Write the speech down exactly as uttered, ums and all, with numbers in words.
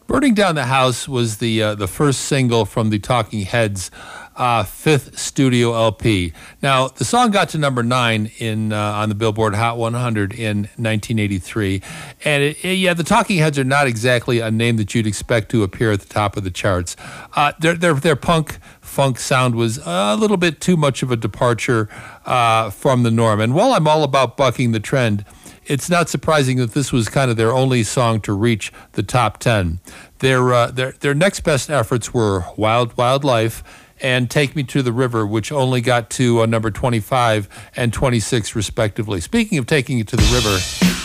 Burning Down the House was the uh, the first single from the Talking Heads' uh, fifth studio L P. Now, the song got to number nine in uh, on the Billboard Hot one hundred in nineteen eighty-three. And it, it, yeah, the Talking Heads are not exactly a name that you'd expect to appear at the top of the charts. Uh, their, their, their punk funk sound was a little bit too much of a departure uh, from the norm. And while I'm all about bucking the trend, it's not surprising that this was kind of their only song to reach the top ten. Their uh, their their next best efforts were Wild Wild Life and Take Me to the River, which only got to uh, number twenty-five and twenty-six respectively. Speaking of taking it to the river,